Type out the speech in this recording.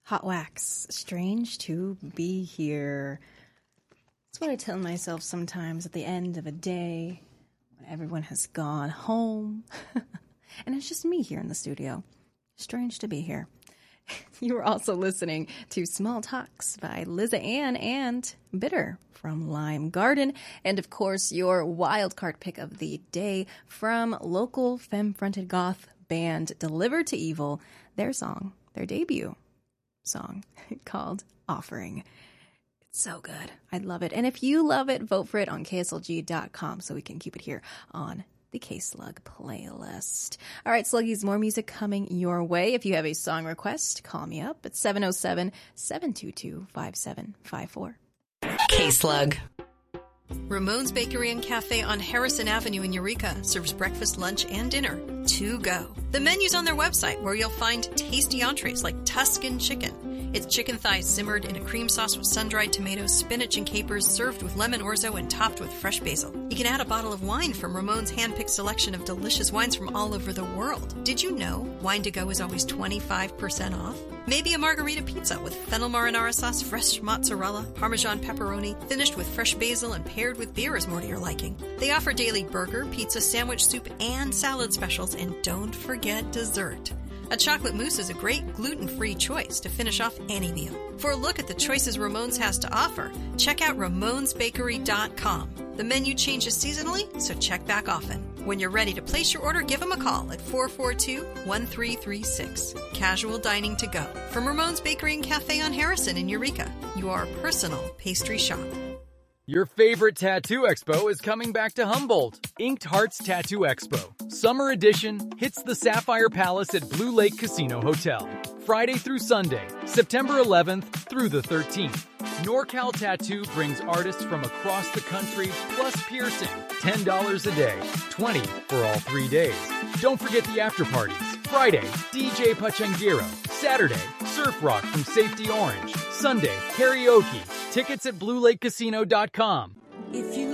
Hot Wax, strange to be here. That's what I tell myself sometimes at the end of a day when everyone has gone home. And it's just me here in the studio. Strange to be here. You are also listening to Small Talks by Liza Ann and Bitter from Lime Garden. And of course, your wildcard pick of the day from local femme-fronted goth band Delivered to Evil, their song, their debut song called Offering. It's so good. I love it. And if you love it, vote for it on KSLG.com so we can keep it here on the K-Slug playlist. All right, Sluggies, more music coming your way. If you have a song request, call me up at 707-722-5754. K-Slug. Ramon's Bakery and Cafe on Harrison Avenue in Eureka serves breakfast, lunch, and dinner to go. The menu's on their website, where you'll find tasty entrees like Tuscan chicken. It's chicken thighs simmered in a cream sauce with sun-dried tomatoes, spinach, and capers, served with lemon orzo and topped with fresh basil. You can add a bottle of wine from Ramon's hand-picked selection of delicious wines from all over the world. Did you know wine to go is always 25% off? Maybe a margarita pizza with fennel marinara sauce, fresh mozzarella, Parmesan pepperoni, finished with fresh basil and paired with beer is more to your liking. They offer daily burger, pizza, sandwich, soup, and salad specials, and don't forget dessert. A chocolate mousse is a great gluten-free choice to finish off any meal. For a look at the choices Ramon's has to offer, check out Ramon'sBakery.com. The menu changes seasonally, so check back often. When you're ready to place your order, give them a call at 442-1336. Casual dining to go. From Ramon's Bakery and Cafe on Harrison in Eureka, your personal pastry shop. Your favorite tattoo expo is coming back to Humboldt. Inked Hearts Tattoo Expo. Summer edition hits the Sapphire Palace at Blue Lake Casino Hotel. Friday through Sunday, September 11th through the 13th. NorCal Tattoo brings artists from across the country, plus piercing. $10 a day, $20 for all 3 days. Don't forget the after parties. Friday, DJ Pachanguero. Saturday, Surf Rock from Safety Orange. Sunday, karaoke. Tickets at BlueLakeCasino.com. If you